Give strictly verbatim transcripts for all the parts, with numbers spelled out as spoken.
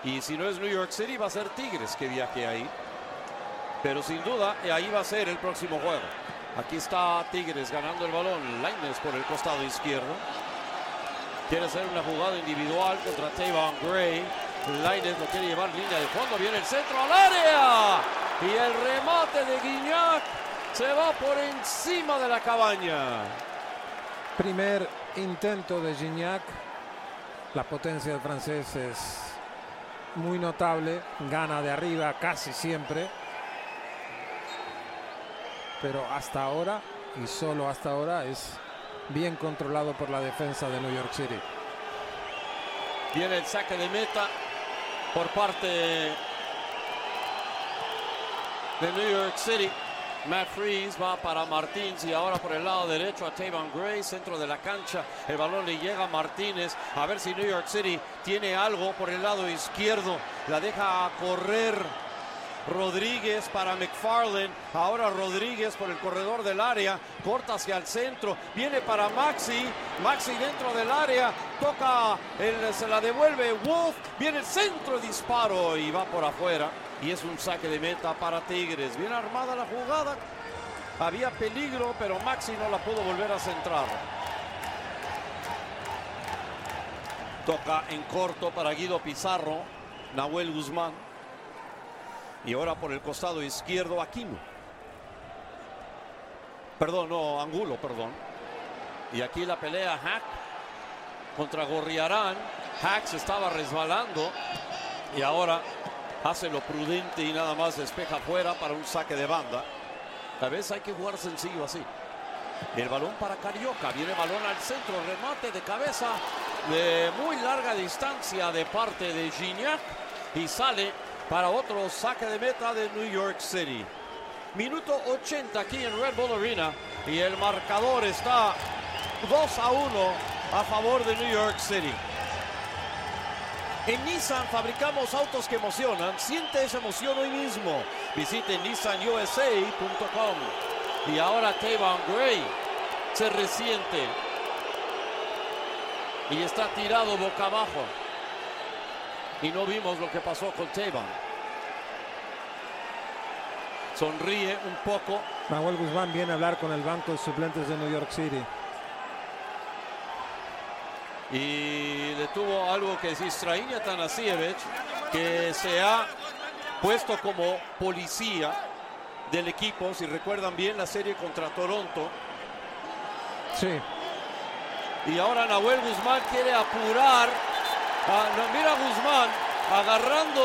Y si no es New York City, va a ser Tigres que viaje ahí. Pero sin duda, ahí va a ser el próximo juego. Aquí está Tigres ganando el balón. Lainez por el costado izquierdo. Quiere hacer una jugada individual contra Tayvon Gray. Lainez lo quiere llevar línea de fondo. Viene el centro al área. Y el remate de Gignac se va por encima de la cabaña. Primer intento de Gignac. La potencia del francés es muy notable. Gana de arriba casi siempre. Pero hasta ahora, y solo hasta ahora, es bien controlado por la defensa de New York City. Viene el saque de meta por parte de New York City. Matt Freese va para Martins y ahora por el lado derecho a Tayvon Gray, centro de la cancha. El balón le llega a Martínez. A ver si New York City tiene algo por el lado izquierdo. La deja correr Rodríguez para McFarland. Ahora Rodríguez por el corredor del área. Corta hacia el centro. Viene para Maxi. Maxi dentro del área. Toca, el, se la devuelve Wolf. Viene el centro, disparo y va por afuera. Y es un saque de meta para Tigres. Bien armada la jugada. Había peligro, pero Maxi no la pudo volver a centrar. Toca en corto para Guido Pizarro. Nahuel Guzmán. Y ahora por el costado izquierdo Aquino. Perdón, no, Angulo, perdón. Y aquí la pelea Hack contra Gorriarán. Hack se estaba resbalando. Y ahora hace lo prudente y nada más despeja afuera para un saque de banda. A veces hay que jugar sencillo así. El balón para Carioca. Viene balón al centro. Remate de cabeza de muy larga distancia de parte de Gignac. Y sale para otro saque de meta de New York City. Minuto ochenta aquí en Red Bull Arena. Y el marcador está dos a uno a favor de New York City. En Nissan fabricamos autos que emocionan. Siente esa emoción hoy mismo. Visite nissan u s a punto com. Y ahora Tayvon Gray se resiente. Y está tirado boca abajo. Y no vimos lo que pasó con Tayvon. Sonríe un poco. Nahuel Guzmán viene a hablar con el banco de suplentes de New York City. Y le tuvo algo que decir Strahinja Atanasievich, que se ha puesto como policía del equipo. Si recuerdan bien la serie contra Toronto. Sí. Y ahora Nahuel Guzmán quiere apurar. Ah, no, mira Guzmán agarrando.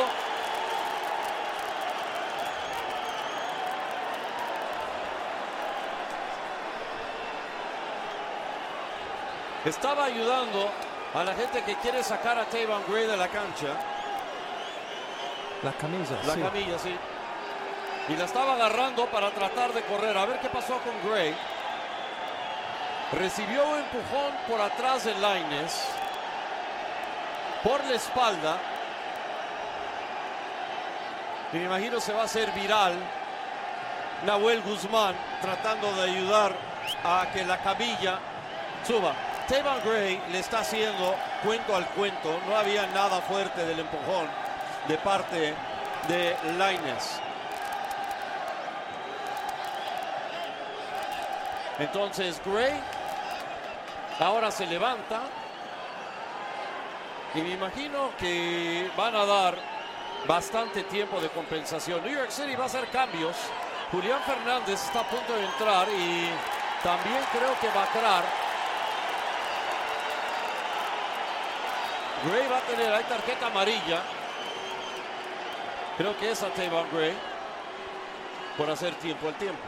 Estaba ayudando a la gente que quiere sacar a Tayvon Gray de la cancha. La camisa. La sí. camilla, sí. Y la estaba agarrando para tratar de correr. A ver qué pasó con Gray. Recibió un empujón por atrás de Lainez. Por la espalda. Y me imagino se va a hacer viral Nahuel Guzmán tratando de ayudar a que la camilla suba. Tayvon Gray le está haciendo cuento al cuento. No había nada fuerte del empujón de parte de Lainez. Entonces Gray ahora se levanta. Y me imagino que van a dar bastante tiempo de compensación. New York City va a hacer cambios. Julián Fernández está a punto de entrar y también creo que Bacrar. Gray va a tener, hay tarjeta amarilla. Creo que es a Tayvon Gray por hacer tiempo al tiempo.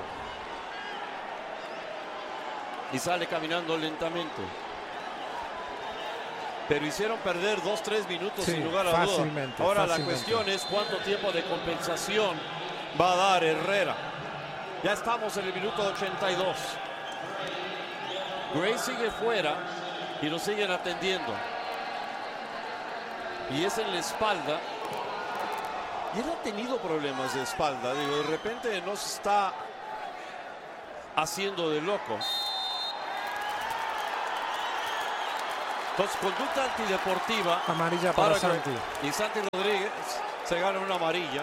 Y sale caminando lentamente. Pero hicieron perder dos, tres minutos sí, sin lugar a duda. Ahora fácilmente. la cuestión es cuánto tiempo de compensación va a dar Herrera. Ya estamos en el minuto ochenta y dos. Gray sigue fuera y lo siguen atendiendo. Y es en la espalda. Y él ha tenido problemas de espalda. Digo, de repente no se está haciendo de loco. Entonces, conducta antideportiva. Amarilla para, para Gray. Santi. Y Santi Rodríguez se gana una amarilla.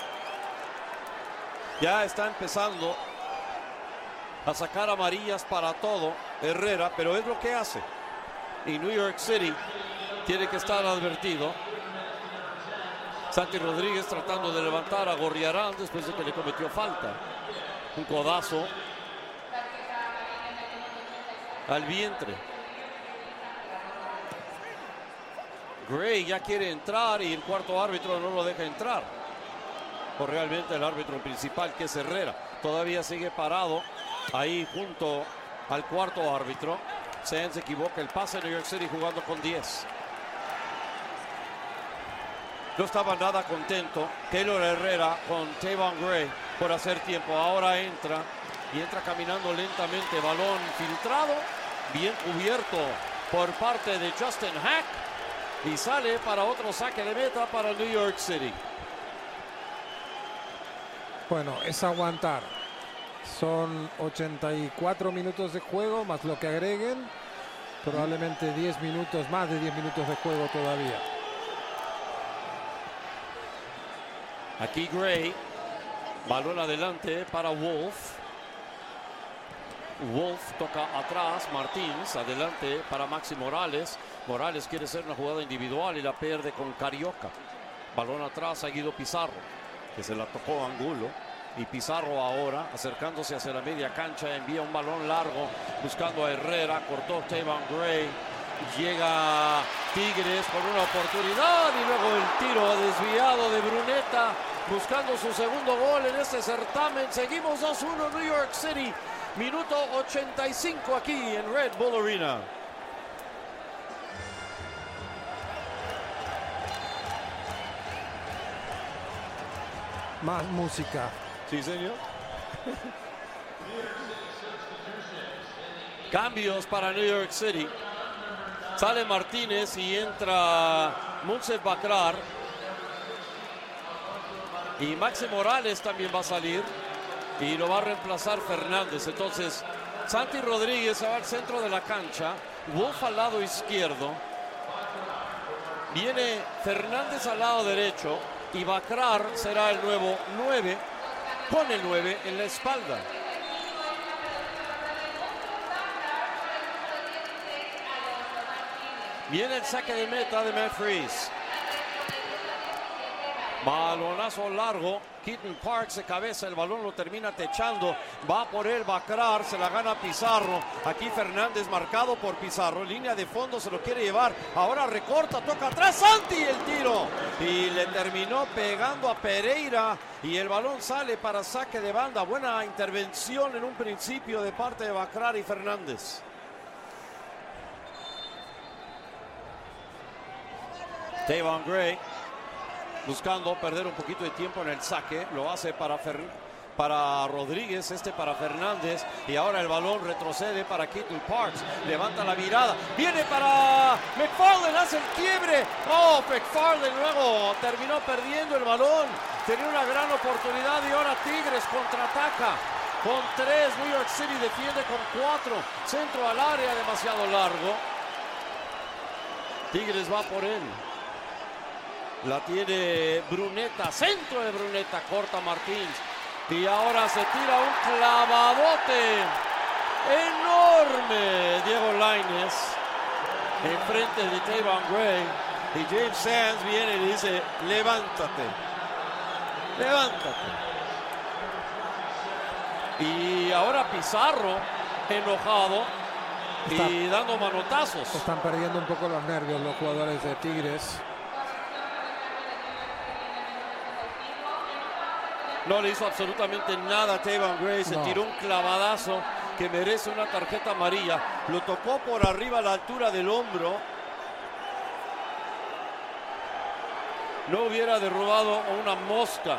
Ya está empezando a sacar amarillas para todo Herrera, pero es lo que hace. Y New York City tiene que estar advertido. Santi Rodríguez tratando de levantar a Gorriarán después de que le cometió falta. Un codazo al vientre. Gray ya quiere entrar y el cuarto árbitro no lo deja entrar. O realmente el árbitro principal, que es Herrera, todavía sigue parado ahí junto al cuarto árbitro. Sands se equivoca el pase. New York City jugando con diez. No estaba nada contento Keylor Herrera con Tavon Gray por hacer tiempo. Ahora entra y entra caminando lentamente. Balón filtrado, bien cubierto por parte de Justin Hack. Y sale para otro saque de meta para New York City. Bueno, es aguantar. Son ochenta y cuatro minutos de juego, más lo que agreguen. Probablemente diez minutos, más de diez minutos de juego todavía. Aquí Gray. Balón adelante para Wolf. Wolf toca atrás. Martins adelante para Maxi Morales. Morales quiere hacer una jugada individual y la pierde con Carioca. Balón atrás a Guido Pizarro, que se la tocó a Angulo. Y Pizarro ahora acercándose hacia la media cancha, envía un balón largo buscando a Herrera. Cortó Tavon Gray. Llega Tigres con una oportunidad y luego el tiro desviado de Bruneta buscando su segundo gol en este certamen. Seguimos dos uno New York City. Minuto ochenta y cinco aquí en Red Bull Arena. Más música. Sí, señor. Cambios para New York City. Sale Martínez y entra Monsef Bakrar. Y Maxi Morales también va a salir. Y lo va a reemplazar Fernández. Entonces, Santi Rodríguez se va al centro de la cancha. Wolf al lado izquierdo. Viene Fernández al lado derecho. Y Bakrar será el nuevo nueve. Con el nueve en la espalda. Viene el saque de meta de Matt Freese. Balonazo largo. Keaton Parks de cabeza, el balón lo termina techando. Va por él Bakrar, se la gana Pizarro. Aquí Fernández marcado por Pizarro. Línea de fondo, se lo quiere llevar. Ahora recorta, toca atrás. Santi el tiro. Y le terminó pegando a Pereira. Y el balón sale para saque de banda. Buena intervención en un principio de parte de Bakrar y Fernández. Tavon Gray buscando perder un poquito de tiempo en el saque. Lo hace para, Fer para Rodríguez, este para Fernández. Y ahora el balón retrocede para Keaton Parks. Levanta la mirada. Viene para McFarland, hace el quiebre. Oh, McFarland luego terminó perdiendo el balón. Tenía una gran oportunidad y ahora Tigres contraataca. Con tres, New York City defiende con cuatro. Centro al área, demasiado largo. Tigres va por él. La tiene Bruneta, centro de Bruneta, corta Martins. Y ahora se tira un clavadote enorme. Diego Lainez enfrente de Tavon Gray. Y James Sands viene y dice, levántate, levántate. Y ahora Pizarro enojado Está, y dando manotazos. Están perdiendo un poco los nervios los jugadores de Tigres. No le hizo absolutamente nada a Tavon Gray. Se no. tiró un clavadazo que merece una tarjeta amarilla. Lo tocó por arriba a la altura del hombro. No hubiera derrubado una mosca.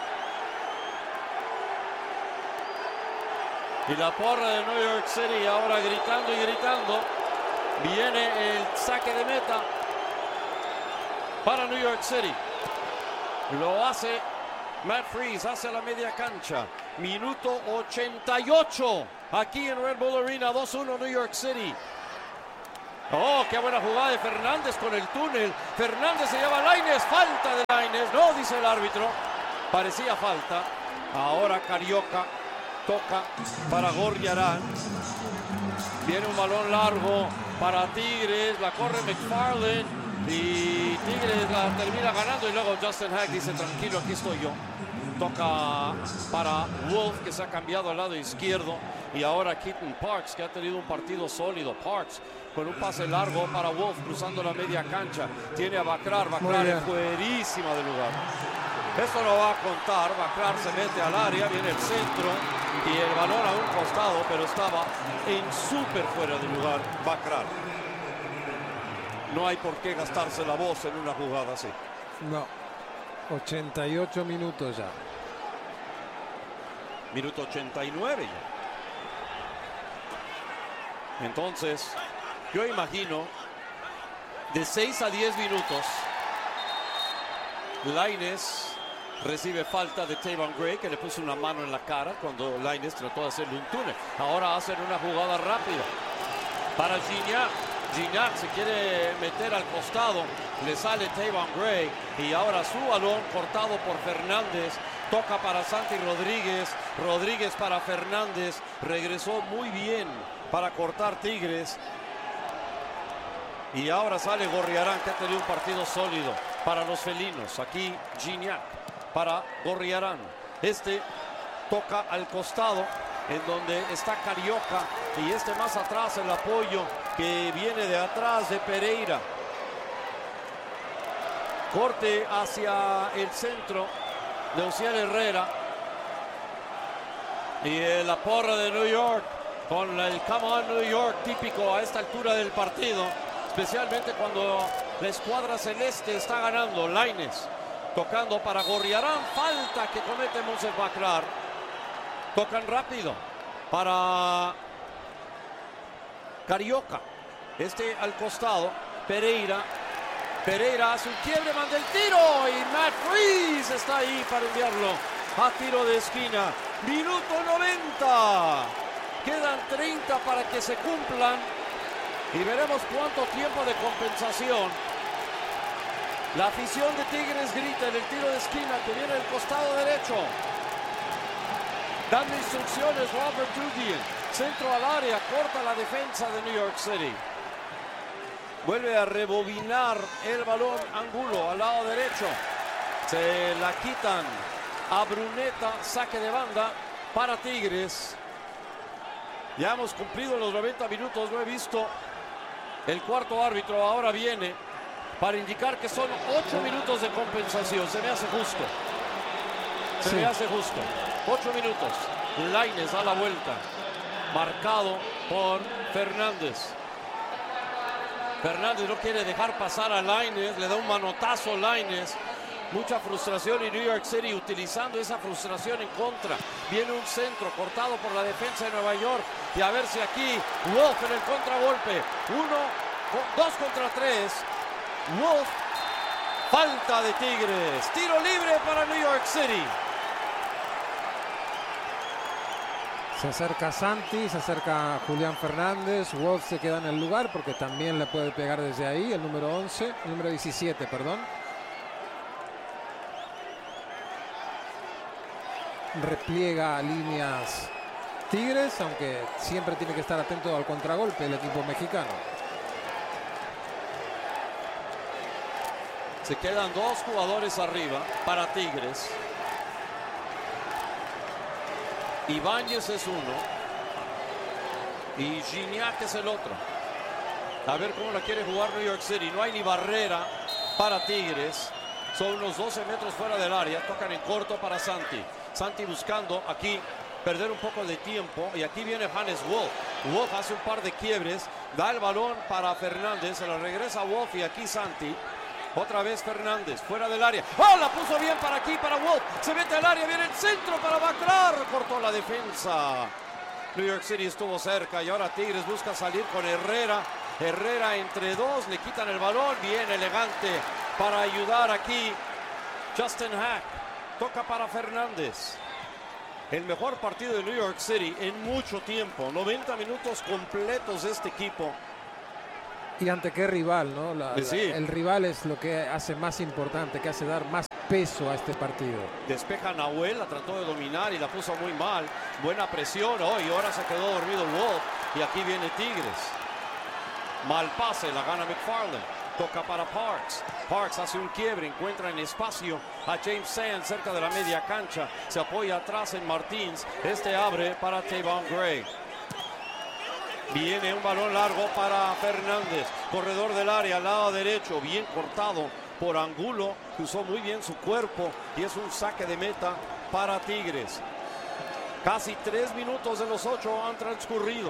Y la porra de New York City ahora gritando y gritando. Viene el saque de meta para New York City. Lo hace Matt Freese hacia la media cancha. Minuto ochenta y ocho. Aquí en Red Bull Arena. dos uno New York City. Oh, qué buena jugada de Fernández con el túnel. Fernández se lleva a Lainez. Falta de Lainez. No, dice el árbitro. Parecía falta. Ahora Carioca toca para Gorriarán. Viene un balón largo para Tigres. La corre McFarland. Y Tigres la termina ganando. Y luego Justin Hack dice, tranquilo, aquí estoy yo. Toca para Wolf, que se ha cambiado al lado izquierdo. Y ahora Keaton Parks, que ha tenido un partido sólido. Parks con un pase largo para Wolf, cruzando la media cancha. Tiene a Bakrar. Bakrar es fuerísima de lugar. Esto no va a contar. Bakrar se mete al área, viene el centro. Y el balón a un costado, pero estaba en súper fuera de lugar Bakrar. No hay por qué gastarse la voz en una jugada así. No. ochenta y ocho minutos ya. Minuto ochenta y nueve ya. Entonces, yo imagino de seis a diez minutos, Lainez recibe falta de Tayvon Gray, que le puso una mano en la cara cuando Lainez trató de hacerle un túnel. Ahora hacen una jugada rápida para Gignac. Gignac se quiere meter al costado, le sale Tayvon Gray y ahora su balón cortado por Fernández. Toca para Santi Rodríguez, Rodríguez para Fernández, regresó muy bien para cortar Tigres. Y ahora sale Gorriarán, que ha tenido un partido sólido para los felinos. Aquí Gignac para Gorriarán. Este toca al costado, en donde está Carioca, y este más atrás el apoyo que viene de atrás de Pereira. Corte hacia el centro de Uciel Herrera. Y la porra de New York, con el Come on New York típico a esta altura del partido, especialmente cuando la escuadra celeste está ganando. Lainez tocando para Gorriarán, falta que comete Monsef Bakrar. Tocan rápido para Carioca, este al costado. Pereira, Pereira hace un quiebre, manda el tiro y Matt Freese está ahí para enviarlo a tiro de esquina. Minuto noventa, quedan treinta para que se cumplan y veremos cuánto tiempo de compensación. La afición de Tigres grita en el tiro de esquina que viene del costado derecho. Dando instrucciones Robert Dudian, centro al área, corta la defensa de New York City. Vuelve a rebobinar el balón Angulo al lado derecho. Se la quitan a Bruneta, saque de banda para Tigres. Ya hemos cumplido los noventa minutos, no he visto el cuarto árbitro, ahora viene para indicar que son ocho minutos de compensación. Se me hace justo. Se sí. me hace justo. Ocho minutos. Lainez a la vuelta. Marcado por Fernández. Fernández no quiere dejar pasar a Lainez. Le da un manotazo Lainez. Mucha frustración y New York City utilizando esa frustración en contra. Viene un centro cortado por la defensa de Nueva York. Y a ver si aquí Wolf en el contragolpe. Uno, dos contra tres. Wolf. Falta de Tigres. Tiro libre para New York City. Se acerca Santi, se acerca Julián Fernández. Wolf se queda en el lugar porque también le puede pegar desde ahí. El número once, el número diecisiete, perdón. Repliega líneas Tigres, aunque siempre tiene que estar atento al contragolpe el equipo mexicano. Se quedan dos jugadores arriba para Tigres. Ibáñez es uno y Gignac es el otro. A ver cómo la quiere jugar New York City. No hay ni barrera para Tigres. Son unos doce metros fuera del área. Tocan en corto para Santi. Santi buscando aquí perder un poco de tiempo. Y aquí viene Hannes Wolf. Wolf hace un par de quiebres. Da el balón para Fernández. Se lo regresa Wolf y aquí Santi. Otra vez Fernández, fuera del área. ¡Oh! La puso bien para aquí, para Wolf. Se mete al área, viene el centro para Bakrar. Cortó la defensa. New York City estuvo cerca y ahora Tigres busca salir con Herrera. Herrera entre dos, le quitan el balón. Bien elegante para ayudar aquí Justin Hack. Toca para Fernández. El mejor partido de New York City en mucho tiempo. noventa minutos completos de este equipo. Y ante qué rival, ¿no? La, sí. la, el rival es lo que hace más importante, que hace dar más peso a este partido. Despeja Nahuel, la trató de dominar y la puso muy mal. Buena presión, oh, y ahora se quedó dormido Wolf. Y aquí viene Tigres. Mal pase, la gana McFarland. Toca para Parks. Parks hace un quiebre, encuentra en espacio a James Sands cerca de la media cancha. Se apoya atrás en Martins. Este abre para Tavon Gray. Viene un balón largo para Fernández. Corredor del área, al lado derecho. Bien cortado por Angulo, que usó muy bien su cuerpo. Y es un saque de meta para Tigres. Casi tres minutos de los ocho han transcurrido.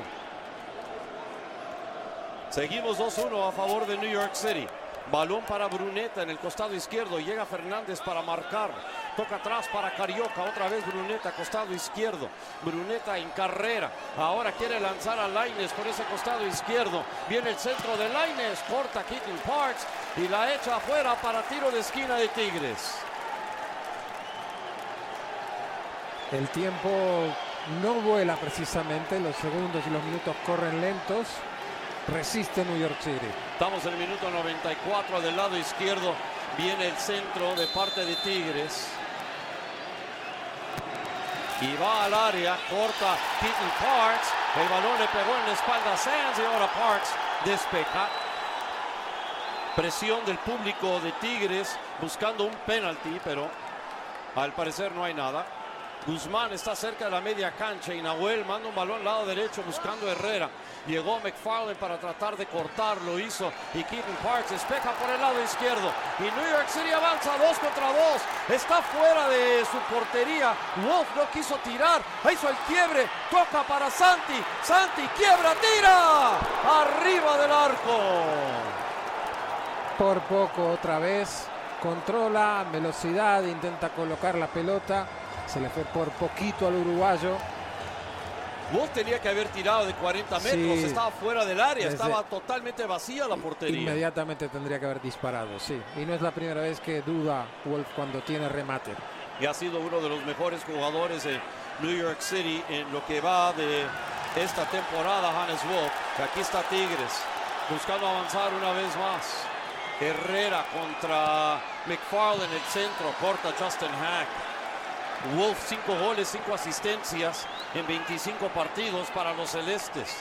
Seguimos dos uno a favor de New York City. Balón para Bruneta en el costado izquierdo. Llega Fernández para marcar. Toca atrás para Carioca. Otra vez Bruneta, costado izquierdo. Bruneta en carrera. Ahora quiere lanzar a Lainez por ese costado izquierdo. Viene el centro de Lainez. Corta Keaton Parks y la echa afuera para tiro de esquina de Tigres. El tiempo no vuela precisamente. Los segundos y los minutos corren lentos. Resiste New York City. Estamos en el minuto noventa y cuatro del lado izquierdo. Viene el centro de parte de Tigres. Y va al área, corta Keaton Parks. El balón le pegó en la espalda a Sands y ahora Parks despeja. Presión del público de Tigres buscando un penalti, pero al parecer no hay nada. Guzmán está cerca de la media cancha y Nahuel manda un balón al lado derecho buscando a Herrera. Llegó McFarland para tratar de cortar, lo hizo. Y Keaton Parks despeja por el lado izquierdo. Y New York City avanza dos contra dos. Está fuera de su portería. Wolf no quiso tirar. Hizo el quiebre. Toca para Santi. Santi quiebra, tira. Arriba del arco. Por poco otra vez. Controla, velocidad, intenta colocar la pelota. Se le fue por poquito al uruguayo. Wolf tenía que haber tirado de cuarenta metros, sí, estaba fuera del área, desde, estaba totalmente vacía la portería. Inmediatamente tendría que haber disparado, sí. Y no es la primera vez que duda Wolf cuando tiene remate. Y ha sido uno de los mejores jugadores de New York City en lo que va de esta temporada, Hannes Wolf. Y aquí está Tigres, buscando avanzar una vez más. Herrera contra McFarland en el centro, corta Justin Hack. Wolf, cinco goles, cinco asistencias en veinticinco partidos para los celestes.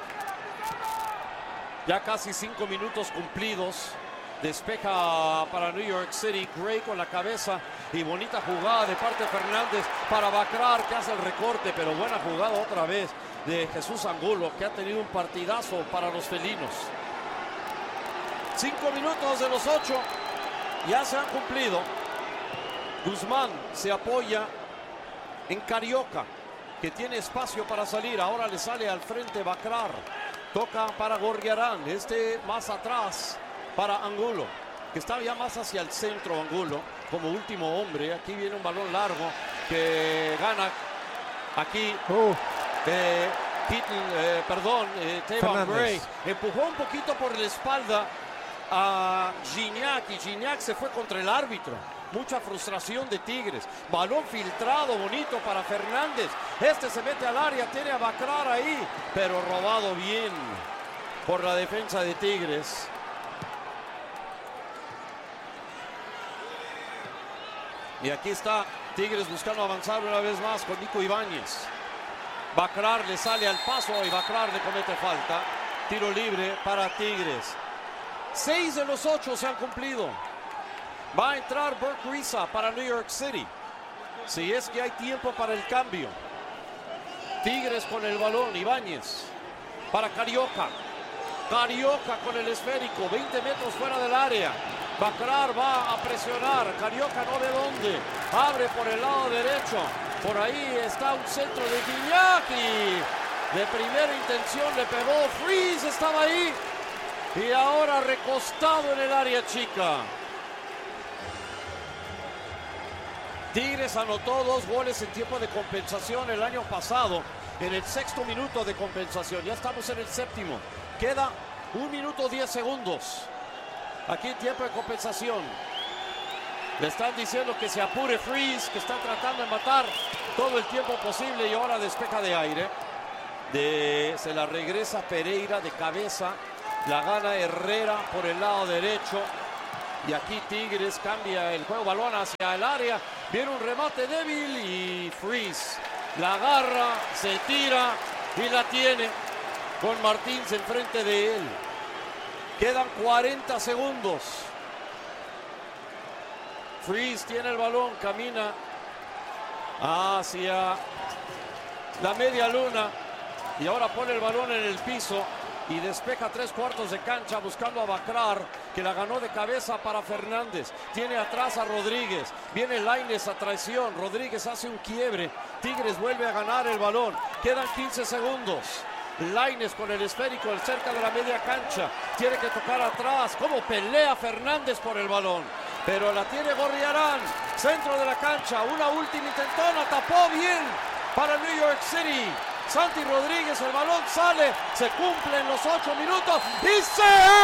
Ya casi cinco minutos cumplidos. Despeja para New York City. Gray con la cabeza y bonita jugada de parte de Fernández para Bacrar, que hace el recorte, pero buena jugada otra vez de Jesús Angulo, que ha tenido un partidazo para los felinos. Cinco minutos de los ocho ya se han cumplido. Guzmán se apoya en Carioca, que tiene espacio para salir. Ahora le sale al frente Bacrar. Toca para Gorriarán. Este más atrás para Angulo, que está ya más hacia el centro Angulo, como último hombre. Aquí viene un balón largo que gana aquí. Uh. Eh, Keaton, eh, perdón, eh, Tavon Gray. Empujó un poquito por la espalda a Gignac y Gignac se fue contra el árbitro. Mucha frustración de Tigres. Balón filtrado, bonito para Fernández. Este se mete al área, tiene a Bacrar ahí, pero robado bien por la defensa de Tigres. Y aquí está Tigres buscando avanzar una vez más con Nico Ibáñez. Bacrar le sale al paso y Bacrar le comete falta. Tiro libre para Tigres. Seis de los ocho se han cumplido. Va a entrar Burke Risa para New York City. Si es que hay tiempo para el cambio. Tigres con el balón. Ibáñez para Carioca. Carioca con el esférico. veinte metros fuera del área. Bacrar va a presionar. Carioca no ve dónde. Abre por el lado derecho. Por ahí está un centro de Gignac. De primera intención le pegó. Freeze estaba ahí. Y ahora recostado en el área chica. Tigres anotó dos goles en tiempo de compensación el año pasado, en el sexto minuto de compensación. Ya estamos en el séptimo. Queda un minuto diez segundos. Aquí en tiempo de compensación. Le están diciendo que se apure Freeze, que están tratando de matar todo el tiempo posible y ahora despeja de aire. De, se la regresa Pereira de cabeza La gana Herrera por el lado derecho. Y aquí Tigres cambia el juego, balón hacia el área. Viene un remate débil y Freeze la agarra, se tira y la tiene con Martins enfrente de él. Quedan cuarenta segundos. Freeze tiene el balón, camina hacia la media luna y ahora pone el balón en el piso y despeja tres cuartos de cancha buscando a Bacrar, que la ganó de cabeza para Fernández. Tiene atrás a Rodríguez, viene Lainez a traición, Rodríguez hace un quiebre, Tigres vuelve a ganar el balón, quedan quince segundos. Lainez con el esférico cerca de la media cancha, tiene que tocar atrás, como pelea Fernández por el balón, pero la tiene Gorriarán, centro de la cancha, una última intentona, tapó bien para New York City. Santi Rodríguez, el balón sale, se cumplen los ocho minutos y se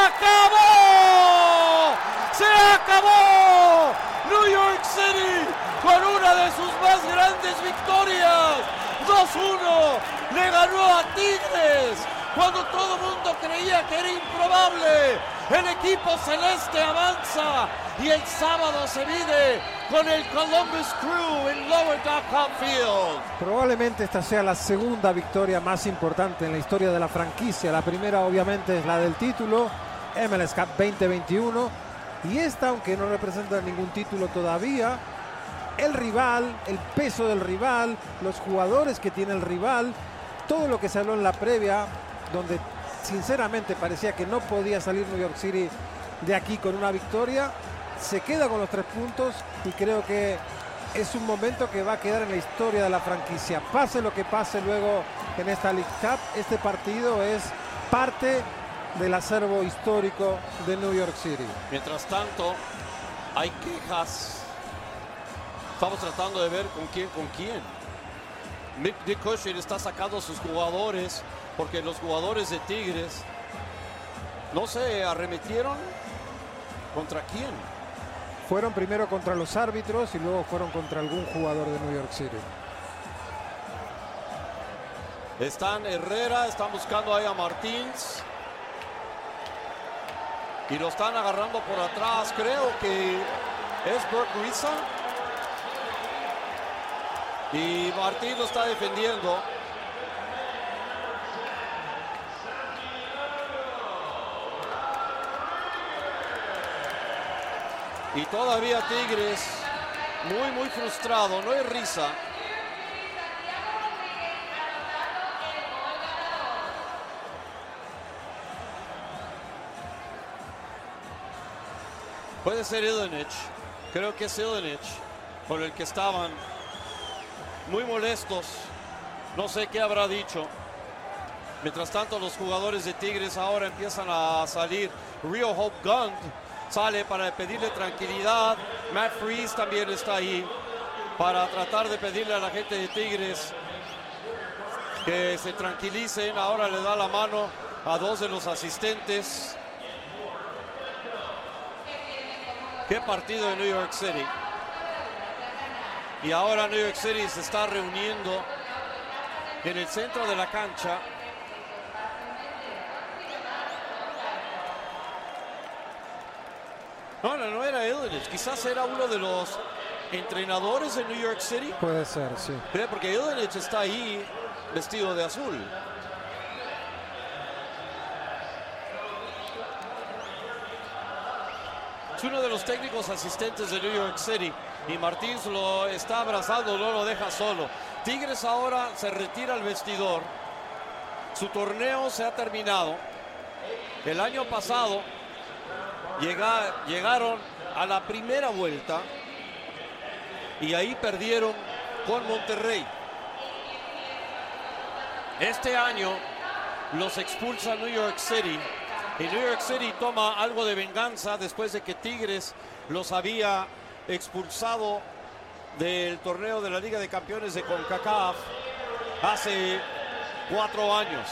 acabó. Se acabó. New York City con una de sus más grandes victorias. dos uno le ganó a Tigres cuando todo el mundo creía que era improbable. El equipo celeste avanza y el sábado se mide con el Columbus Crew en Lower Dock Field. Probablemente esta sea la segunda victoria más importante en la historia de la franquicia. La primera obviamente es la del título, M L S Cup veinte veintiuno. Y esta, aunque no representa ningún título todavía, el rival, el peso del rival, los jugadores que tiene el rival, todo lo que se habló en la previa, donde sinceramente parecía que no podía salir New York City de aquí con una victoria, se queda con los tres puntos y creo que es un momento que va a quedar en la historia de la franquicia. Pase lo que pase luego en esta League Cup, este partido es parte del acervo histórico de New York City. Mientras tanto, hay quejas. Estamos tratando de ver con quién, con quién. Mick DeCushing está sacando a sus jugadores porque los jugadores de Tigres no se arremetieron. ¿Contra quién? Fueron primero contra los árbitros y luego fueron contra algún jugador de New York City. Están Herrera, están buscando ahí a Martins. Y lo están agarrando por atrás. Creo que es Burke Risa. Y Martins lo está defendiendo. Y todavía Tigres muy, muy frustrado. No es Risa. Puede ser Ilinic. Creo que es Ilinic por el que estaban muy molestos. No sé qué habrá dicho. Mientras tanto, los jugadores de Tigres ahora empiezan a salir. Rio Hope Gund sale para pedirle tranquilidad. Matt Freeze también está ahí para tratar de pedirle a la gente de Tigres que se tranquilicen. Ahora le da la mano a dos de los asistentes. Qué partido de New York City. Y ahora New York City se está reuniendo en el centro de la cancha. No, no, no era Ilinic. Quizás era uno de los entrenadores de New York City. Puede ser, sí. Porque Ilinic está ahí vestido de azul. Es uno de los técnicos asistentes de New York City. Y Martins lo está abrazando, no lo deja solo. Tigres ahora se retira al vestidor. Su torneo se ha terminado. El año pasado llega, llegaron a la primera vuelta y ahí perdieron con Monterrey. Este año los expulsa New York City y New York City toma algo de venganza después de que Tigres los había expulsado del torneo de la Liga de Campeones de CONCACAF hace cuatro años.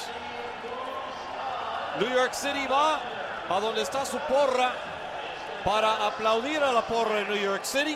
New York City va a donde está su porra para aplaudir a la porra de New York City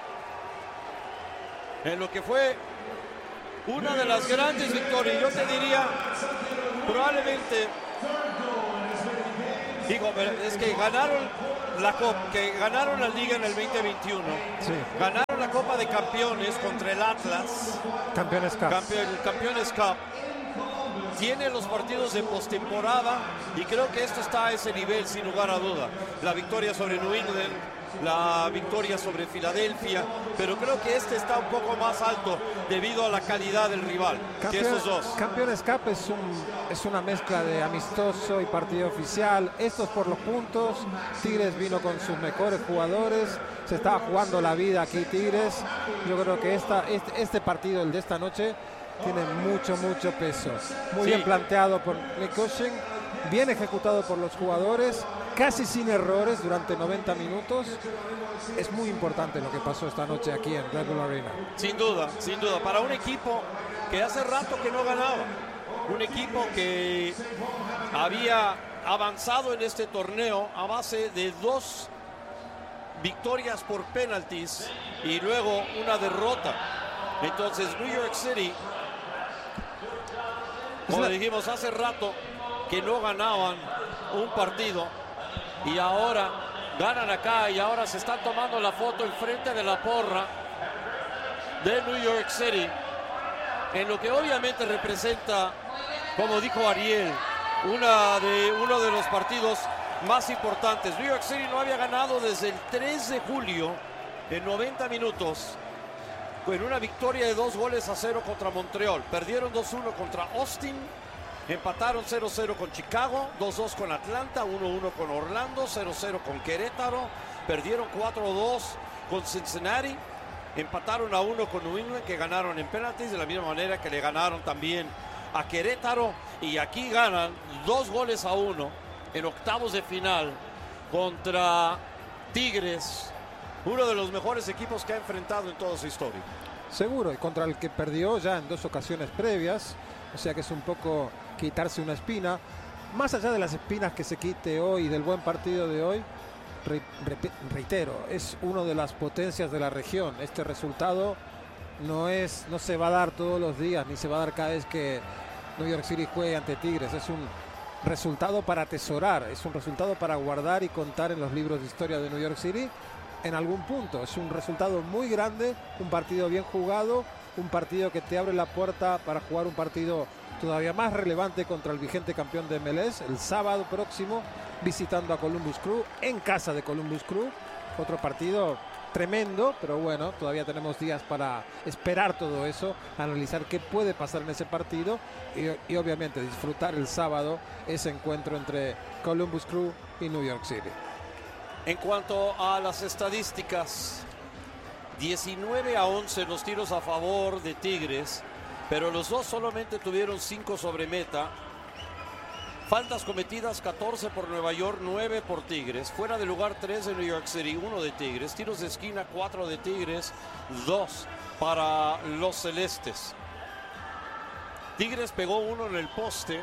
en lo que fue una de las grandes victorias. Yo te diría probablemente Digo, es que ganaron la Copa, que ganaron la Liga en el veinte veintiuno. Sí. Ganaron la Copa de Campeones contra el Atlas. Campeones Cup. Campeón, el Campeones Cup. Tiene los partidos de postemporada y creo que esto está a ese nivel sin lugar a duda. La victoria sobre New England, la victoria sobre Filadelfia, pero creo que este está un poco más alto debido a la calidad del rival. Campeón, que esos dos. Campeones Cup es, un, es una mezcla de amistoso y partido oficial. Estos por los puntos. Tigres vino con sus mejores jugadores. Se estaba jugando la vida aquí Tigres. Yo creo que esta, este, este partido, el de esta noche, tiene mucho, mucho peso. Muy Sí. bien planteado por Nick Cushing, bien ejecutado por los jugadores, casi sin errores durante noventa minutos. Es muy importante lo que pasó esta noche aquí en Red Bull Arena. Sin duda, sin duda. Para un equipo que hace rato que no ganaba. Un equipo que había avanzado en este torneo a base de dos victorias por penaltis y luego una derrota. Entonces New York City, como dijimos hace rato, que no ganaban un partido y ahora ganan acá y ahora se están tomando la foto enfrente de la porra de New York City, en lo que obviamente representa, como dijo Ariel, una de, uno de los partidos más importantes. New York City no había ganado desde el tres de julio en noventa minutos, en una victoria de dos goles a cero contra Montreal. Perdieron dos uno contra Austin, empataron cero cero con Chicago, dos dos con Atlanta, uno uno con Orlando, cero cero con Querétaro, perdieron cuatro dos con Cincinnati, empataron a uno con New England, que ganaron en penaltis, de la misma manera que le ganaron también a Querétaro, y aquí ganan dos goles a uno en octavos de final contra Tigres, uno de los mejores equipos que ha enfrentado en toda su historia. Seguro, y contra el que perdió ya en dos ocasiones previas, o sea que es un poco quitarse una espina. Más allá de las espinas que se quite hoy, del buen partido de hoy, re, re, reitero, es una de las potencias de la región. Este resultado no, es, no se va a dar todos los días, ni se va a dar cada vez que New York City juegue ante Tigres. Es un resultado para atesorar, es un resultado para guardar y contar en los libros de historia de New York City en algún punto. Es un resultado muy grande, un partido bien jugado, un partido que te abre la puerta para jugar un partido todavía más relevante contra el vigente campeón de M L S el sábado próximo, visitando a Columbus Crew, en casa de Columbus Crew. Otro partido tremendo, pero bueno, todavía tenemos días para esperar todo eso, analizar qué puede pasar en ese partido y, y obviamente disfrutar el sábado ese encuentro entre Columbus Crew y New York City. En cuanto a las estadísticas, diecinueve a once los tiros a favor de Tigres, pero los dos solamente tuvieron cinco sobre meta. Faltas cometidas, catorce por Nueva York, nueve por Tigres. Fuera de lugar, tres de New York City, uno de Tigres. Tiros de esquina, cuatro de Tigres, dos para los celestes. Tigres pegó uno en el poste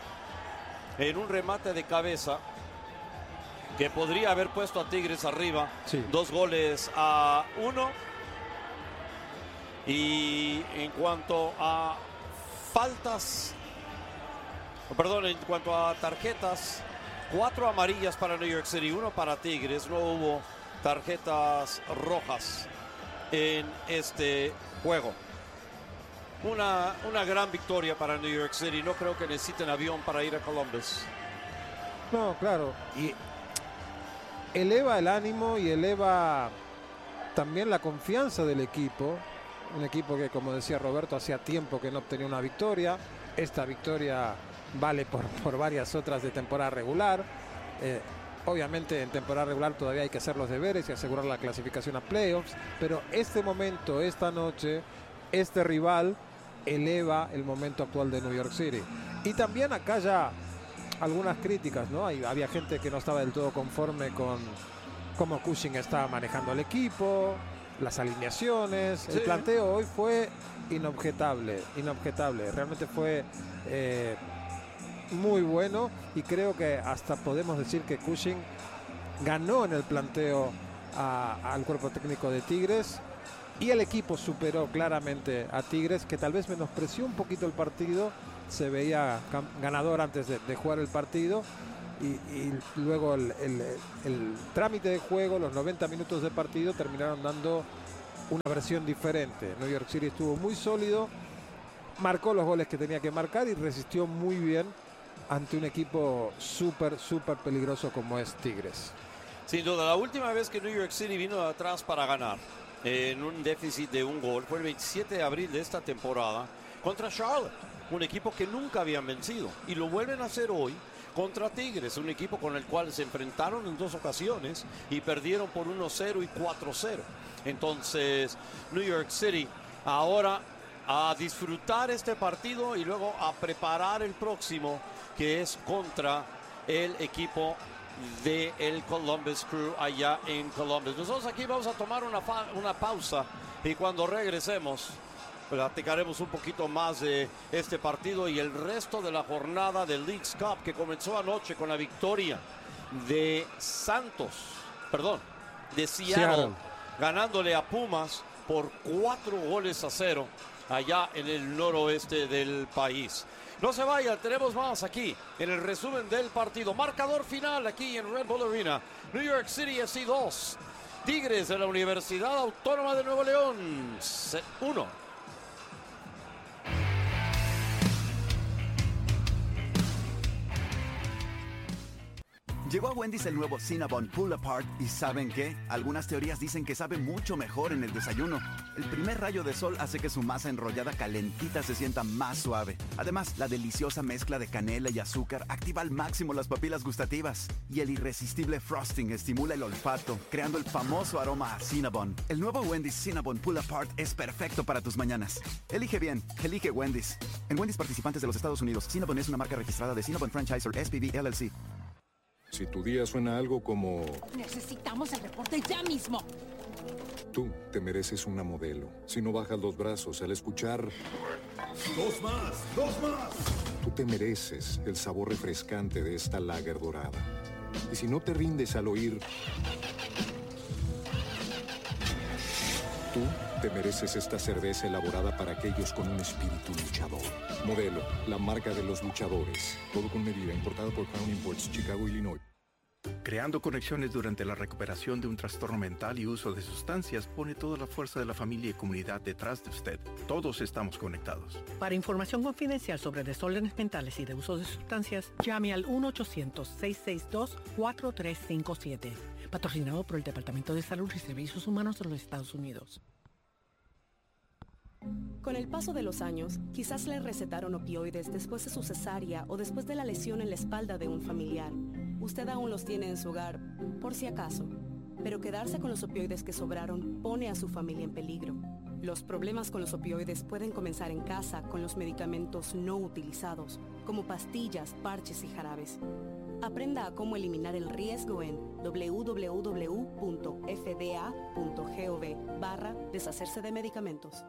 en un remate de cabeza que podría haber puesto a Tigres arriba. Sí. Dos goles a uno. Y en cuanto a faltas, perdón, en cuanto a tarjetas, cuatro amarillas para New York City, uno para Tigres. No hubo tarjetas rojas en este juego. Una, una gran victoria para New York City. No creo que necesiten avión para ir a Columbus. No, claro. Y eleva el ánimo y eleva también la confianza del equipo. Un equipo que, como decía Roberto, hacía tiempo que no obtenía una victoria. Esta victoria vale por, por varias otras de temporada regular. Eh, obviamente en temporada regular todavía hay que hacer los deberes y asegurar la clasificación a playoffs. Pero este momento, esta noche, este rival eleva el momento actual de New York City. Y también acá ya algunas críticas, ¿no? Hay, había gente que no estaba del todo conforme con cómo Cushing estaba manejando el equipo, las alineaciones. Sí. El planteo hoy fue inobjetable, inobjetable. Realmente fue eh, muy bueno y creo que hasta podemos decir que Cushing ganó en el planteo a, al cuerpo técnico de Tigres y el equipo superó claramente a Tigres, que tal vez menospreció un poquito el partido. Se veía ganador antes de, de jugar el partido y, y luego el, el, el trámite de juego, los noventa minutos de partido terminaron dando una versión diferente. New York City estuvo muy sólido, marcó los goles que tenía que marcar y resistió muy bien ante un equipo súper, súper peligroso como es Tigres. Sin duda, la última vez que New York City vino de atrás para ganar eh, en un déficit de un gol fue el veintisiete de abril de esta temporada contra Charlotte, un equipo que nunca habían vencido, y lo vuelven a hacer hoy contra Tigres, un equipo con el cual se enfrentaron en dos ocasiones y perdieron por uno cero y cuatro cero. Entonces, New York City ahora a disfrutar este partido y luego a preparar el próximo, que es contra el equipo de el Columbus Crew allá en Columbus. Nosotros aquí vamos a tomar una, una pausa y cuando regresemos platicaremos un poquito más de este partido y el resto de la jornada del Leagues Cup, que comenzó anoche con la victoria de Santos, perdón, de Seattle, Seattle. ganándole a Pumas por cuatro goles a cero allá en el noroeste del país. No se vayan, tenemos más aquí en el resumen del partido. Marcador final aquí en Red Bull Arena. New York City F C dos, Tigres de la Universidad Autónoma de Nuevo León uno. Llegó a Wendy's el nuevo Cinnabon Pull Apart y ¿saben qué? Algunas teorías dicen que sabe mucho mejor en el desayuno. El primer rayo de sol hace que su masa enrollada calentita se sienta más suave. Además, la deliciosa mezcla de canela y azúcar activa al máximo las papilas gustativas. Y el irresistible frosting estimula el olfato, creando el famoso aroma a Cinnabon. El nuevo Wendy's Cinnabon Pull Apart es perfecto para tus mañanas. Elige bien, elige Wendy's. En Wendy's participantes de los Estados Unidos, Cinnabon es una marca registrada de Cinnabon Franchisor S P V L L C. Si tu día suena algo como... Necesitamos el reporte ya mismo. Tú te mereces una modelo. Si no bajas los brazos al escuchar... ¡Dos más! ¡Dos más! Tú te mereces el sabor refrescante de esta lager dorada. Y si no te rindes al oír... Tú te mereces esta cerveza elaborada para aquellos con un espíritu luchador. Modelo, la marca de los luchadores. Todo con medida, importado por Crown Imports, Chicago, Illinois. Creando conexiones durante la recuperación de un trastorno mental y uso de sustancias pone toda la fuerza de la familia y comunidad detrás de usted. Todos estamos conectados. Para información confidencial sobre desórdenes mentales y de uso de sustancias, llame al uno ochocientos, seiscientos sesenta y dos, cuatro tres cinco siete. Patrocinado por el Departamento de Salud y Servicios Humanos de los Estados Unidos. Con el paso de los años, quizás le recetaron opioides después de su cesárea o después de la lesión en la espalda de un familiar. Usted aún los tiene en su hogar, por si acaso. Pero quedarse con los opioides que sobraron pone a su familia en peligro. Los problemas con los opioides pueden comenzar en casa con los medicamentos no utilizados, como pastillas, parches y jarabes. Aprenda a cómo eliminar el riesgo en doble u doble u doble u punto f d a punto gov barra deshacerse de medicamentos.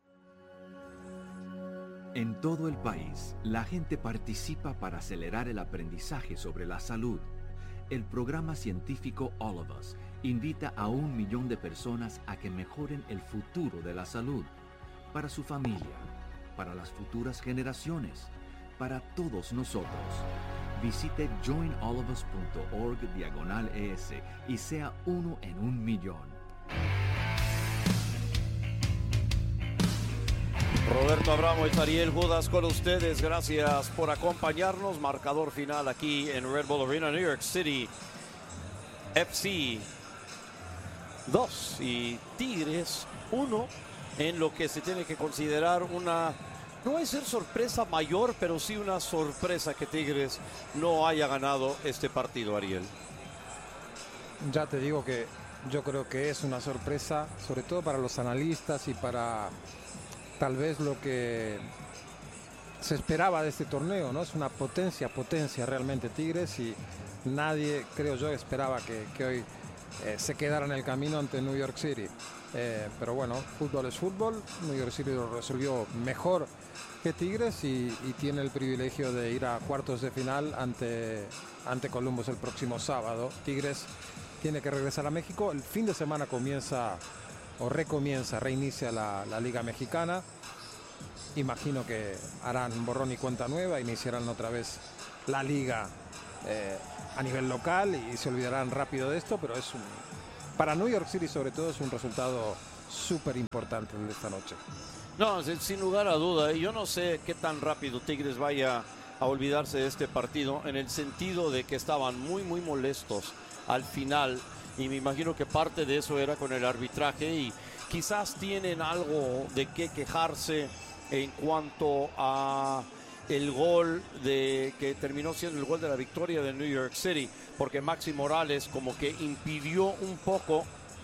En todo el país, la gente participa para acelerar el aprendizaje sobre la salud. El programa científico All of Us invita a un millón de personas a que mejoren el futuro de la salud, para su familia, para las futuras generaciones, para todos nosotros. Visite join all of us punto org diagonal es y sea uno en un millón. Roberto Abramo y Ariel Judas con ustedes. Gracias por acompañarnos. Marcador final aquí en Red Bull Arena. New York City F C dos y Tigres uno, en lo que se tiene que considerar una, no va a ser sorpresa mayor, pero sí una sorpresa que Tigres no haya ganado este partido, Ariel. Ya te digo que yo creo que es una sorpresa, sobre todo para los analistas y para tal vez lo que se esperaba de este torneo, ¿no? Es una potencia, potencia realmente Tigres, y nadie, creo yo, esperaba que, que hoy eh, se quedara en el camino ante New York City. Eh, pero bueno, fútbol es fútbol. New York City lo resolvió mejor que Tigres y, y tiene el privilegio de ir a cuartos de final ante, ante Columbus el próximo sábado. Tigres tiene que regresar a México. El fin de semana comienza o recomienza, reinicia la, la Liga Mexicana. Imagino que harán borrón y cuenta nueva, iniciarán otra vez la Liga eh, a nivel local y se olvidarán rápido de esto, pero es un, para New York City sobre todo es un resultado súper importante el de esta noche. No, sin lugar a duda, yo no sé qué tan rápido Tigres vaya a olvidarse de este partido, en el sentido de que estaban muy muy molestos al final, y me imagino que parte de eso era con el arbitraje, y quizás tienen algo de qué quejarse en cuanto a el gol de que terminó siendo el gol de la victoria de New York City, porque Maxi Morales como que impidió un poco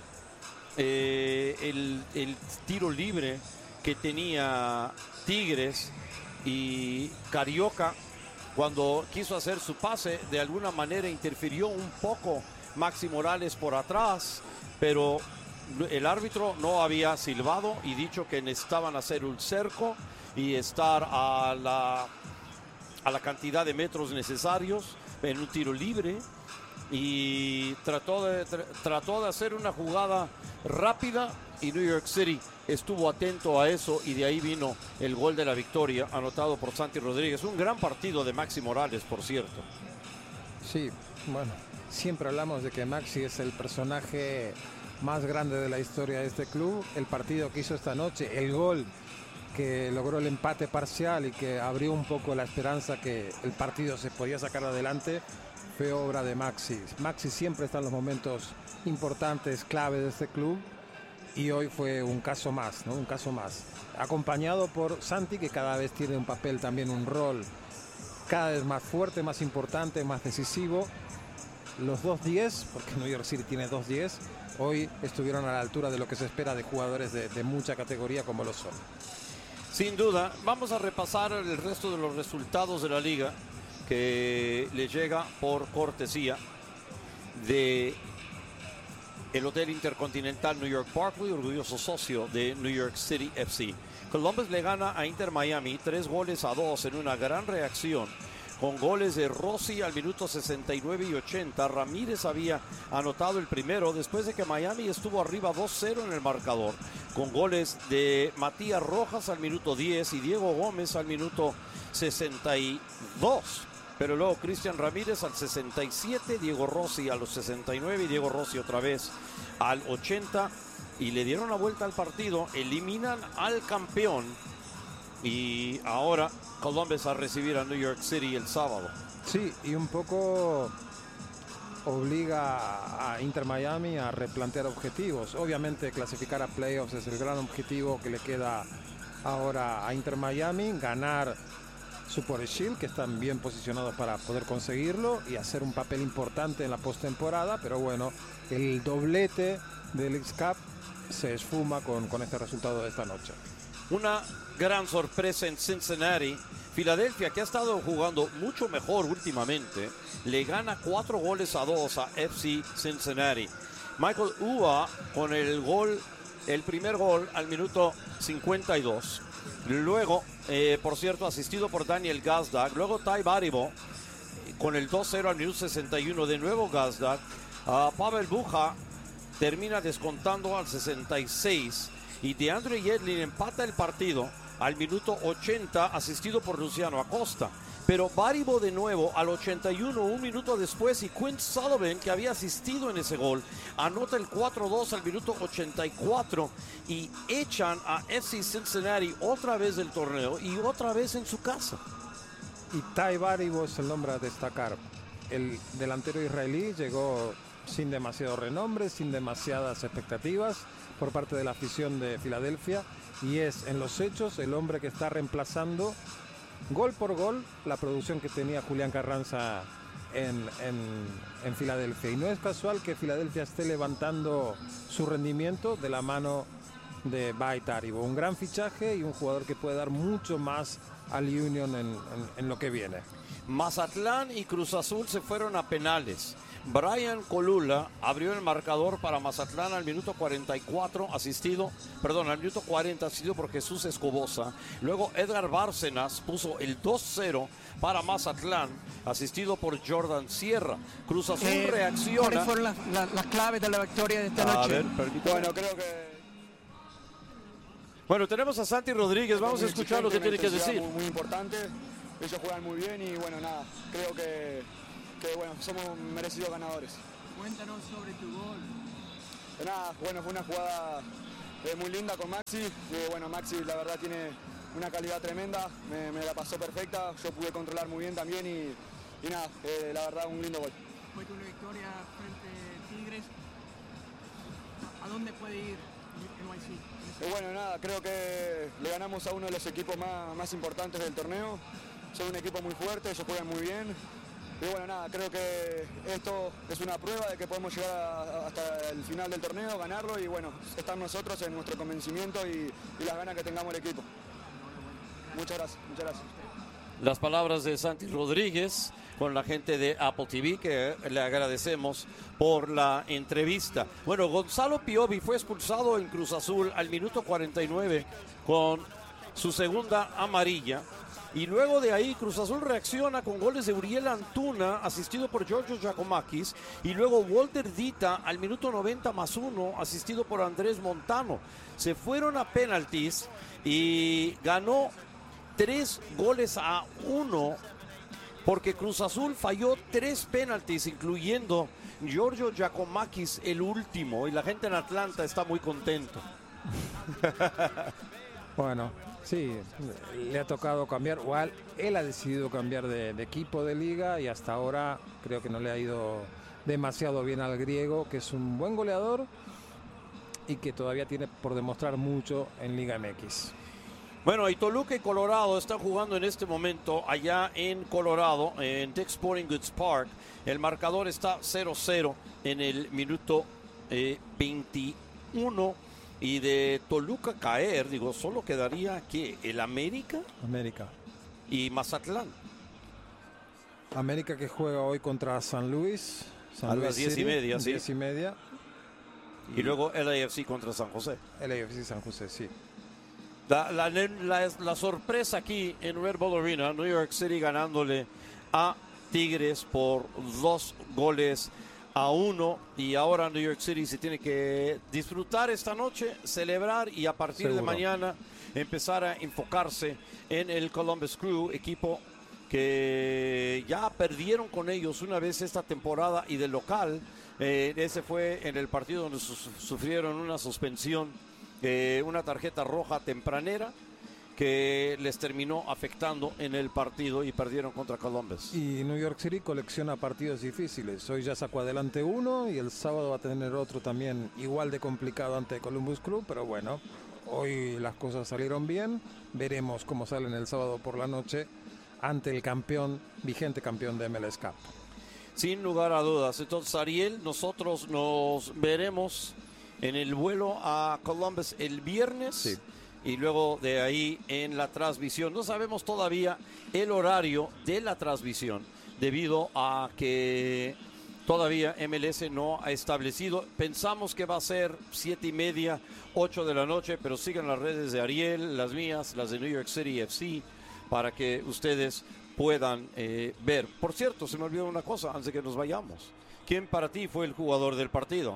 eh, el, el tiro libre que tenía Tigres, y Carioca, cuando quiso hacer su pase, de alguna manera interfirió un poco Maxi Morales por atrás, pero el árbitro no había silbado y dicho que necesitaban hacer un cerco y estar a la, a la cantidad de metros necesarios en un tiro libre, y trató de, tr trató de hacer una jugada rápida, y New York City estuvo atento a eso, y de ahí vino el gol de la victoria anotado por Santi Rodríguez. Un gran partido de Maxi Morales, por cierto. Sí, bueno, siempre hablamos de que Maxi es el personaje más grande de la historia de este club. El partido que hizo esta noche, el gol que logró el empate parcial y que abrió un poco la esperanza que el partido se podía sacar adelante, fue obra de Maxi. Maxi siempre está en los momentos importantes, clave de este club, y hoy fue un caso más, ¿no? Un caso más. Acompañado por Santi, que cada vez tiene un papel, también un rol cada vez más fuerte, más importante, más decisivo. Los dos diez, porque New York City tiene dos diez, hoy estuvieron a la altura de lo que se espera de jugadores de, de mucha categoría como lo son. Sin duda, vamos a repasar el resto de los resultados de la liga, que le llega por cortesía de el Hotel Intercontinental New York Parkway, orgulloso socio de New York City F C. Columbus le gana a Inter Miami tres goles a dos en una gran reacción, con goles de Rossi al minuto sesenta y nueve y ochenta. Ramírez había anotado el primero después de que Miami estuvo arriba dos cero en el marcador, con goles de Matías Rojas al minuto diez y Diego Gómez al minuto sesenta y dos. Pero luego Cristian Ramírez al sesenta y siete, Diego Rossi a los sesenta y nueve y Diego Rossi otra vez al ochenta, y le dieron la vuelta al partido, eliminan al campeón, y ahora Columbus a recibir a New York City el sábado. Sí, y un poco obliga a Inter Miami a replantear objetivos. Obviamente clasificar a playoffs es el gran objetivo que le queda ahora a Inter Miami, ganar Super Shield, que están bien posicionados para poder conseguirlo y hacer un papel importante en la postemporada, pero bueno, el doblete del X-Cup se esfuma con, con este resultado de esta noche. Una gran sorpresa en Cincinnati. Filadelfia, que ha estado jugando mucho mejor últimamente, le gana cuatro goles a dos a F C Cincinnati. Michael Ua con el gol, el primer gol al minuto cincuenta y dos. Luego, eh, por cierto, asistido por Daniel Gazdag. Luego Ty Baribo con el dos cero al minuto sesenta y uno. De nuevo Gazdag. Uh, Pavel Bucha termina descontando al sesenta y seis. Y DeAndre Yedlin empata el partido al minuto ochenta, asistido por Luciano Acosta. Pero Baribo de nuevo al ochenta y uno, un minuto después, y Quinn Sullivan, que había asistido en ese gol, anota el cuatro dos al minuto ochenta y cuatro, y echan a F C Cincinnati otra vez del torneo y otra vez en su casa. Y Ty Baribo es el nombre a destacar. El delantero israelí llegó sin demasiado renombre, sin demasiadas expectativas por parte de la afición de Filadelfia, y es en los hechos el hombre que está reemplazando gol por gol la producción que tenía Julián Carranza en, en, en Filadelfia. Y no es casual que Filadelfia esté levantando su rendimiento de la mano de Ty Baribo. Un gran fichaje y un jugador que puede dar mucho más al Union en, en, en lo que viene. Mazatlán y Cruz Azul se fueron a penales. Brian Colula abrió el marcador para Mazatlán al minuto cuarenta y cuatro, asistido, perdón, al minuto cuarenta, asistido por Jesús Escobosa. Luego Edgar Bárcenas puso el dos cero para Mazatlán, asistido por Jordan Sierra. Cruz Azul eh, reacciona. ¿Cuáles fueron las la, la claves de la victoria de esta a noche? Ver, bueno, creo que... Bueno, tenemos a Santi Rodríguez, vamos a escuchar lo que tiene que decir. Muy, muy importante, ellos juegan muy bien y bueno, nada, creo que... que bueno, somos merecidos ganadores. Cuéntanos sobre tu gol. De nada, bueno, fue una jugada eh, muy linda con Maxi. Eh, bueno, Maxi la verdad tiene una calidad tremenda, me, me la pasó perfecta, yo pude controlar muy bien también y, y nada, eh, la verdad un lindo gol. Fue tu victoria frente a Tigres. ¿A dónde puede ir N Y C? Eh, bueno, nada, creo que le ganamos a uno de los equipos más, más importantes del torneo. Son un equipo muy fuerte, ellos juegan muy bien. Y bueno, nada, creo que esto es una prueba de que podemos llegar a, hasta el final del torneo, ganarlo y bueno, estar nosotros en nuestro convencimiento y, y las ganas que tengamos el equipo. Muchas gracias, muchas gracias. Las palabras de Santi Rodríguez con la gente de Apple T V, que le agradecemos por la entrevista. Bueno, Gonzalo Piovi fue expulsado en Cruz Azul al minuto cuarenta y nueve con su segunda amarilla. Y luego de ahí Cruz Azul reacciona con goles de Uriel Antuna, asistido por Giorgio Giacomakis, y luego Walter Dita al minuto noventa más uno, asistido por Andrés Montano. Se fueron a penaltis y ganó tres goles a uno, porque Cruz Azul falló tres penaltis, incluyendo Giorgio Giacomakis, el último, y la gente en Atlanta está muy contento. Bueno, sí, le ha tocado cambiar, o él, él ha decidido cambiar de, de equipo de liga y hasta ahora creo que no le ha ido demasiado bien al griego, que es un buen goleador y que todavía tiene por demostrar mucho en Liga M X. Bueno, y Toluca y Colorado están jugando en este momento allá en Colorado, en Dick's Sporting Goods Park. El marcador está cero cero en el minuto eh, veintiuno. Y de Toluca caer, digo, solo quedaría ¿qué? ¿El América? América. Y Mazatlán. América que juega hoy contra San Luis. San a Luis las diez City, y media, sí. Diez y media. Y, y luego L A F C contra San José. L A F C San José, sí. La, la, la, la sorpresa aquí en Red Bull Arena, New York City ganándole a Tigres por dos goles a uno, y ahora New York City se tiene que disfrutar esta noche, celebrar y a partir Seguro. de mañana empezar a enfocarse en el Columbus Crew, equipo que ya perdieron con ellos una vez esta temporada y de local. Eh, ese fue en el partido donde su sufrieron una suspensión, eh, una tarjeta roja tempranera que les terminó afectando en el partido y perdieron contra Columbus. Y New York City colecciona partidos difíciles. Hoy ya sacó adelante uno y el sábado va a tener otro también igual de complicado ante Columbus Crew, pero bueno, hoy las cosas salieron bien. Veremos cómo salen el sábado por la noche ante el campeón, vigente campeón de M L S Cup. Sin lugar a dudas. Entonces, Ariel, nosotros nos veremos en el vuelo a Columbus el viernes. Sí. Y luego de ahí en la transmisión. No sabemos todavía el horario de la transmisión debido a que todavía M L S no ha establecido. Pensamos que va a ser siete y media, ocho de la noche, pero sigan las redes de Ariel, las mías, las de New York City F C, para que ustedes puedan eh, ver. Por cierto, se me olvidó una cosa antes de que nos vayamos. ¿Quién para ti fue el jugador del partido?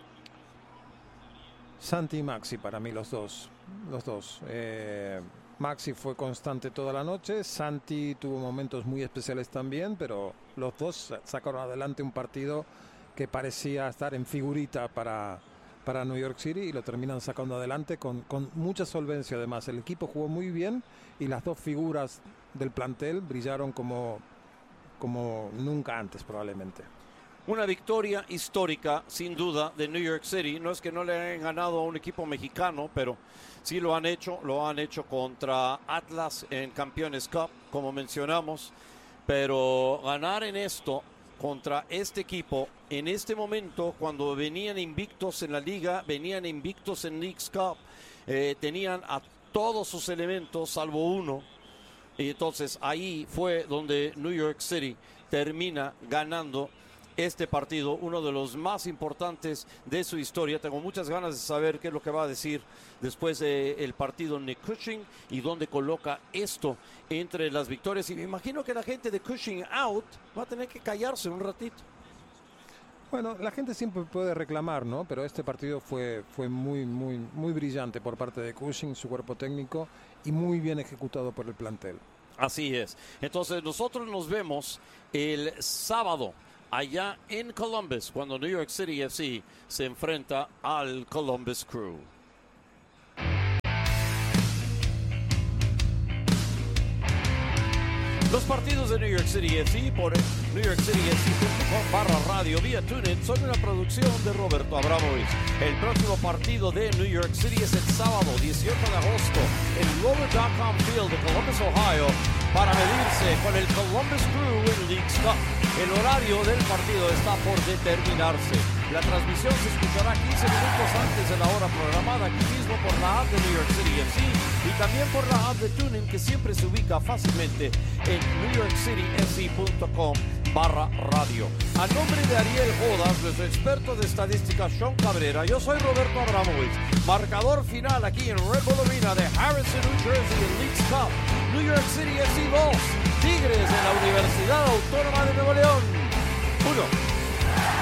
Santi y Maxi, para mí los dos. Los dos. Eh, Maxi fue constante toda la noche. Santi tuvo momentos muy especiales también, pero los dos sacaron adelante un partido que parecía estar en figurita para, para New York City y lo terminan sacando adelante con, con mucha solvencia. Además, el equipo jugó muy bien y las dos figuras del plantel brillaron como, como nunca antes probablemente. Una victoria histórica, sin duda, de New York City. No es que no le hayan ganado a un equipo mexicano, pero sí lo han hecho. Lo han hecho contra Atlas en Campeones Cup, como mencionamos. Pero ganar en esto contra este equipo, en este momento, cuando venían invictos en la liga, venían invictos en Leagues Cup, eh, tenían a todos sus elementos, salvo uno. Y entonces ahí fue donde New York City termina ganando este partido, uno de los más importantes de su historia. Tengo muchas ganas de saber qué es lo que va a decir después del partido Nick Cushing y dónde coloca esto entre las victorias. Y me imagino que la gente de Cushing out va a tener que callarse un ratito. Bueno, la gente siempre puede reclamar, ¿no? Pero este partido fue, fue muy, muy, muy brillante por parte de Cushing, su cuerpo técnico, y muy bien ejecutado por el plantel. Así es. Entonces nosotros nos vemos el sábado allá en Columbus cuando New York City F C se enfrenta al Columbus Crew. Los partidos de New York City F C por New York City F C punto com barra radio vía TuneIn son una producción de Roberto Abramovich. El próximo partido de New York City es el sábado dieciocho de agosto en Rover punto com Field de Columbus, Ohio, para medirse con el Columbus Crew en Leagues Cup. El horario del partido está por determinarse. La transmisión se escuchará quince minutos antes de la hora programada aquí mismo por la app de New York City F C y también por la app de TuneIn, que siempre se ubica fácilmente en New York City F C punto com barra radio. A nombre de Ariel Jodas, nuestro experto de estadística Sean Cabrera, yo soy Roberto Abramovich. Marcador final aquí en Red Bull Arena de Harrison, New Jersey en Leagues Cup. New York City F C dos, Tigres en la Universidad Autónoma de Nuevo León uno.